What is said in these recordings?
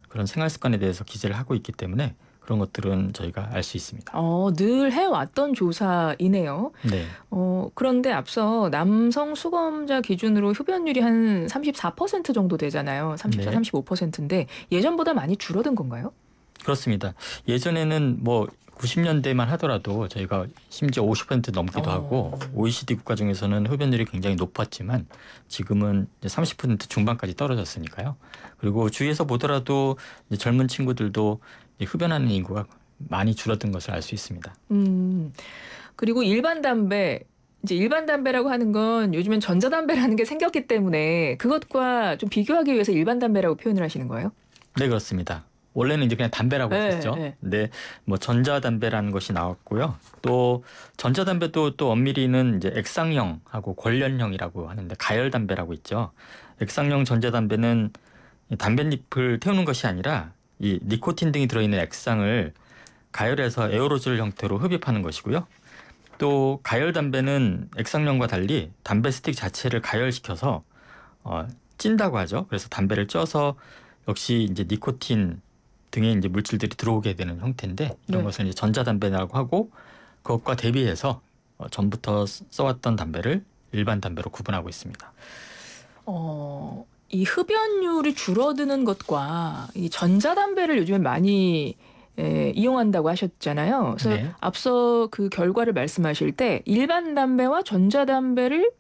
그런 생활 습관에 대해서 기재를 하고 있기 때문에 그런 것들은 저희가 알 수 있습니다. 늘 해왔던 조사이네요. 네. 그런데 앞서 남성 수검자 기준으로 흡연율이 한 34% 정도 되잖아요. 34, 네. 35%인데 예전보다 많이 줄어든 건가요? 그렇습니다. 예전에는 뭐 90년대만 하더라도 저희가 심지어 50% 넘기도 하고 어. OECD 국가 중에서는 흡연율이 굉장히 높았지만 지금은 이제 30% 중반까지 떨어졌으니까요. 그리고 주위에서 보더라도 이제 젊은 친구들도 이제 흡연하는 인구가 많이 줄어든 것을 알 수 있습니다. 음. 그리고 일반 담배, 이제 일반 담배라고 하는 건 요즘엔 전자담배라는 게 생겼기 때문에 그것과 좀 비교하기 위해서 일반 담배라고 표현을 하시는 거예요? 네, 그렇습니다. 원래는 이제 그냥 담배라고 네, 했었죠. 네. 근데 뭐 전자담배라는 것이 나왔고요. 또 전자담배도 또 엄밀히는 이제 액상형하고 관련형이라고 하는데 가열담배라고 있죠. 액상형 전자담배는 이 담뱃잎을 태우는 것이 아니라 이 니코틴 등이 들어있는 액상을 가열해서 에어로졸 형태로 흡입하는 것이고요. 또 가열담배는 액상형과 달리 담배 스틱 자체를 가열시켜서 어, 찐다고 하죠. 그래서 담배를 쪄서 역시 이제 니코틴 등의 이제 물질들이 들어오게 되는 형태인데 이런 네. 것을 이제 전자담배라고 하고 그것과 대비해서 전부터 써왔던 담배를 일반 담배로 구분하고 있습니다. 이 흡연율이 줄어드는 것과 이 전자담배를 요즘에 많이 이용한다고 하셨잖아요. 그래서 네. 앞서 그 결과를 말씀하실 때 일반 담배와 전자담배를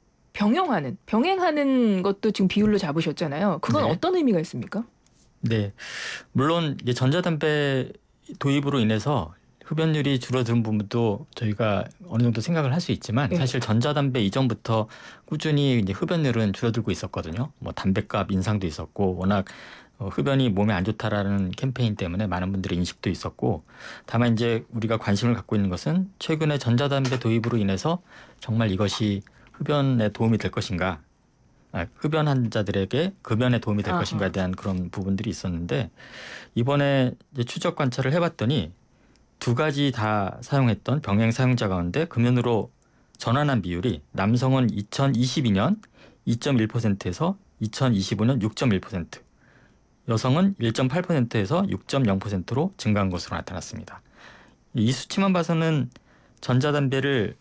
병행하는 것도 지금 비율로 잡으셨잖아요. 그건 네. 어떤 의미가 있습니까? 네. 물론 이제 전자담배 도입으로 인해서 흡연율이 줄어든 부분도 저희가 어느 정도 생각을 할 수 있지만 예. 사실 전자담배 이전부터 꾸준히 이제 흡연율은 줄어들고 있었거든요. 뭐 담배값 인상도 있었고 워낙 흡연이 몸에 안 좋다라는 캠페인 때문에 많은 분들의 인식도 있었고 다만 이제 우리가 관심을 갖고 있는 것은 최근에 전자담배 도입으로 인해서 정말 이것이 흡연에 도움이 될 것인가 흡연 환자들에게 급연에 도움이 될 것인가에 아하. 대한 그런 부분들이 있었는데 이번에 이제 추적 관찰을 해봤더니 두 가지 다 사용했던 병행 사용자 가운데 금연으로 전환한 비율이 남성은 2022년 2.1%에서 2025년 6.1%, 여성은 1.8%에서 6.0%로 증가한 것으로 나타났습니다. 이 수치만 봐서는 전자담배를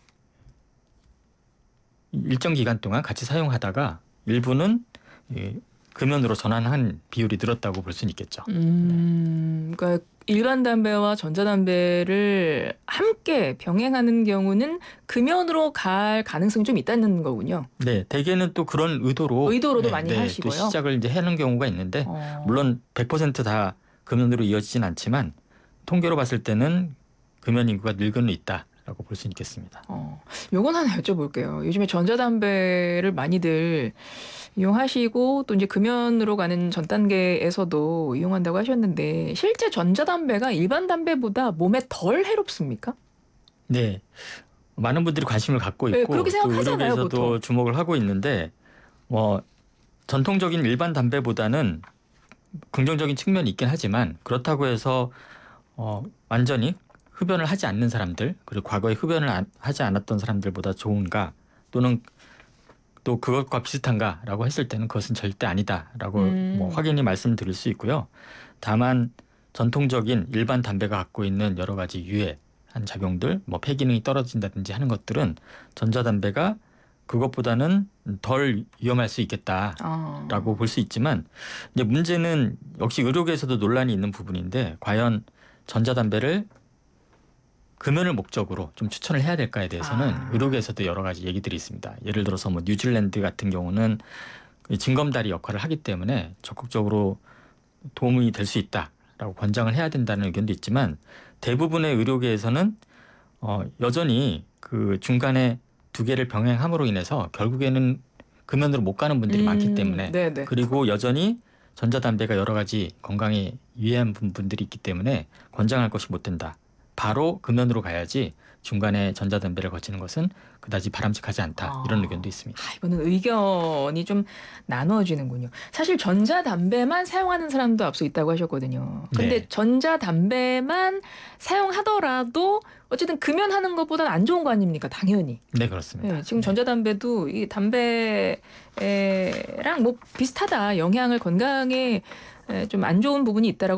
일정 기간 동안 같이 사용하다가 일부는 금연으로 전환한 비율이 늘었다고 볼 수는 있겠죠. 그러니까 일반 담배와 전자담배를 함께 병행하는 경우는 금연으로 갈 가능성이 좀 있다는 거군요. 네, 대개는 또 그런 의도로 의도로도 네, 많이 네, 또 하시고요. 시작을 이제 하는 경우가 있는데 어. 물론 100%다 금연으로 이어지진 않지만 통계로 봤을 때는 금연 인구가 늘고는 있다라고 볼 수 있겠습니다. 요건 하나 여쭤볼게요. 요즘에 전자담배를 많이들 이용하시고 또 이제 금연으로 가는 전 단계에서도 이용한다고 하셨는데 실제 전자담배가 일반 담배보다 몸에 덜 해롭습니까? 네, 많은 분들이 관심을 갖고 네, 그렇게 있고 또 생각하잖아요, 의료계에서도 보통. 주목을 하고 있는데 뭐 전통적인 일반 담배보다는 긍정적인 측면이 있긴 하지만 그렇다고 해서 완전히 흡연을 하지 않는 사람들 그리고 과거에 흡연을 하지 않았던 사람들보다 좋은가 또는 또 그것과 비슷한가라고 했을 때는 그것은 절대 아니다라고 뭐 음. 확연히 말씀드릴 수 있고요. 다만 전통적인 일반 담배가 갖고 있는 여러 가지 유해한 작용들, 뭐 폐기능이 떨어진다든지 하는 것들은 전자담배가 그것보다는 덜 위험할 수 있겠다라고 아. 볼 수 있지만 이제 문제는 역시 의료계에서도 논란이 있는 부분인데 과연 전자담배를 금연을 목적으로 좀 추천을 해야 될까에 대해서는 아. 의료계에서도 여러 가지 얘기들이 있습니다. 예를 들어서 뭐 뉴질랜드 같은 경우는 징검다리 역할을 하기 때문에 적극적으로 도움이 될 수 있다라고 권장을 해야 된다는 의견도 있지만 대부분의 의료계에서는 여전히 그 중간에 두 개를 병행함으로 인해서 결국에는 금연으로 못 가는 분들이 많기 때문에 네네. 그리고 여전히 전자담배가 여러 가지 건강에 유해한 부분들이 있기 때문에 권장할 것이 못 된다. 바로 금연으로 가야지 중간에 전자담배를 거치는 것은 그다지 바람직하지 않다. 이런 의견도 있습니다. 이거는 의견이 좀 나누어지는군요. 사실 전자담배만 사용하는 사람도 앞서 있다고 하셨거든요. 근데 네, 전자담배만 사용하더라도 어쨌든 금연하는 것보다는 안 좋은 거 아닙니까? 당연히. 네 예, 그렇습니다. 지금 네. 전자담배도 이 담배랑 뭐 비슷하다. 영향을 건강에 좀 안 좋은 부분이 있다라고